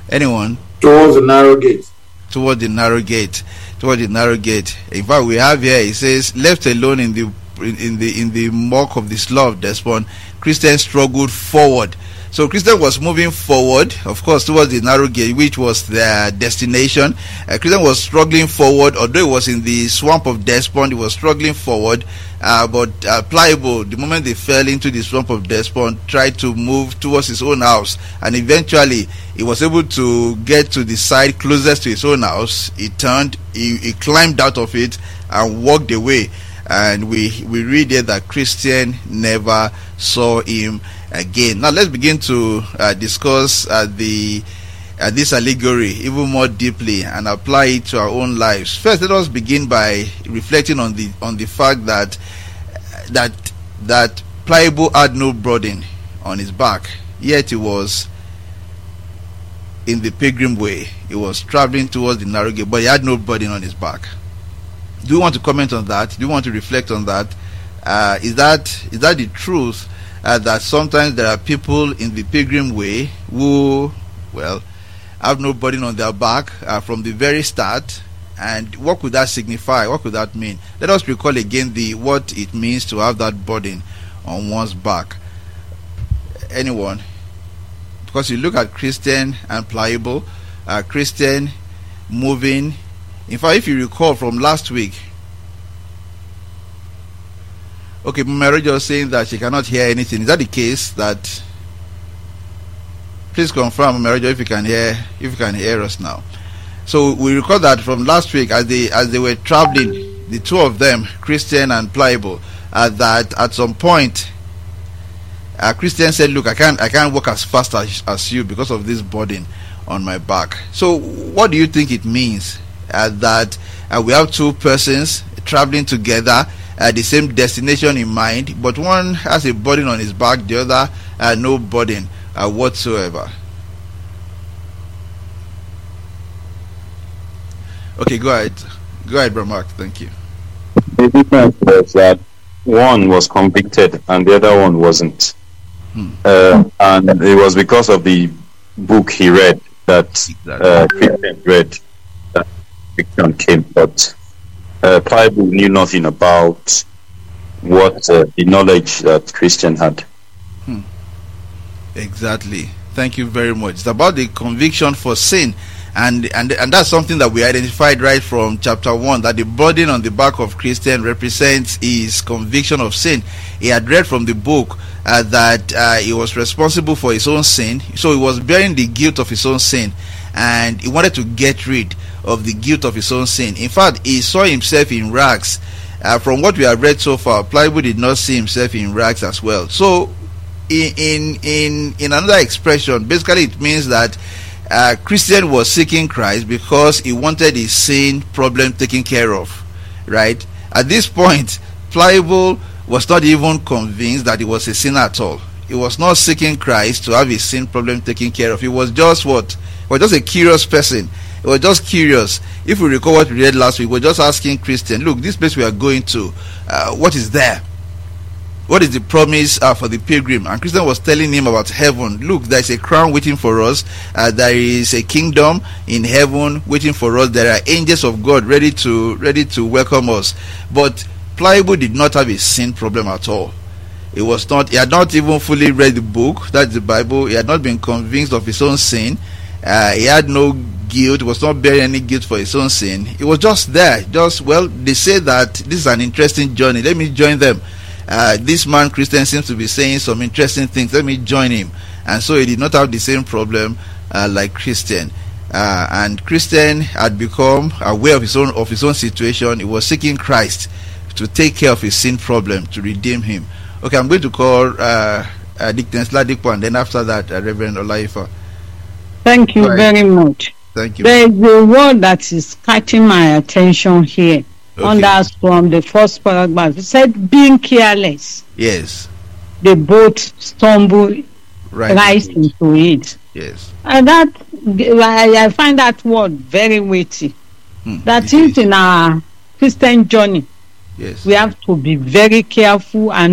Anyone? Towards the narrow gate. Toward the narrow gate. Toward the narrow gate. In fact, we have here, it says, left alone in the muck of the slough of despond, Christian struggled forward. So Christian was moving forward, of course, towards the narrow gate, which was their destination. Christian was struggling forward, although it was in the swamp of despond, he was struggling forward. But Pliable, the moment they fell into the swamp of despond, tried to move towards his own house, and eventually he was able to get to the side closest to his own house. He turned, he climbed out of it and walked away. And we read here that Christian never saw him again. Now let's begin to discuss this allegory even more deeply and apply it to our own lives. First, let us begin by reflecting on the fact that Pliable had no burden on his back, yet he was in the pilgrim way. He was traveling towards the narrow gate, but he had no burden on his back. Do you want to comment on that? Do you want to reflect on that? Is that the truth, that sometimes there are people in the pilgrim way who, well, have no burden on their back from the very start? And what could that signify? What could that mean? Let us recall again what it means to have that burden on one's back. Anyone? Because you look at Christian and Pliable, Christian moving. In fact, if you recall from last week, okay, Mary is saying that she cannot hear anything. Is that the case? That please confirm, Mary, if you can hear us now. So we recall that from last week, as they were traveling, the two of them, Christian and Pliable, that at some point, Christian said, "Look, I can't walk as fast as you because of this burden on my back." So what do you think it means? That we have two persons traveling together, the same destination in mind, but one has a burden on his back, the other no burden whatsoever. Okay, go ahead, Brother Mark. Thank you. The difference was that one was convicted and the other one wasn't, and it was because of the book he read that Christian read. Fiction came, but Pliable knew nothing about what the knowledge that Christian had. Exactly. Thank you very much. It's about the conviction for sin, and that's something that we identified right from chapter 1, that the burden on the back of Christian represents his conviction of sin. He had read from the book that he was responsible for his own sin, so he was bearing the guilt of his own sin, and he wanted to get rid of the guilt of his own sin. In fact, he saw himself in rags. From what we have read so far, Pliable did not see himself in rags as well. So in another expression, basically it means that Christian was seeking Christ because he wanted his sin problem taken care of, right? At this point, Pliable was not even convinced that he was a sinner at all. He was not seeking Christ to have his sin problem taken care of. He was just what? He was just a curious person. He was just curious. If we recall what we read last week, we were just asking Christian, look, this place we are going to, what is there? What is the promise for the pilgrim? And Christian was telling him about heaven. Look, there is a crown waiting for us. There is a kingdom in heaven waiting for us. There are angels of God ready to welcome us. But Pliable did not have a sin problem at all. He had not even fully read the book, that's the Bible. He had not been convinced of his own sin. He had no guilt, was not bearing any guilt for his own sin. He was just there. They say that this is an interesting journey. Let me join them. This man, Christian, seems to be saying some interesting things. Let me join him. And so he did not have the same problem like Christian. And Christian had become aware of his own situation. He was seeking Christ to take care of his sin problem, to redeem him. Okay, I'm going to call Dickens Ladipo, and then after that, Reverend Olaifa. Thank you very much. Thank you. There is a word that is catching my attention here. Okay. From the first paragraph. It said, being careless. Yes. They both stumble right into it. Yes. And that, I find that word very weighty. That is in our Christian journey. Yes. We have to be very careful and